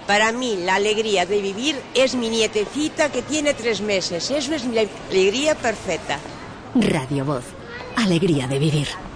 Para mí, la alegría de vivir es mi nietecita que tiene 3 meses. Eso es mi alegría perfecta. Radio Voz. Alegría de vivir.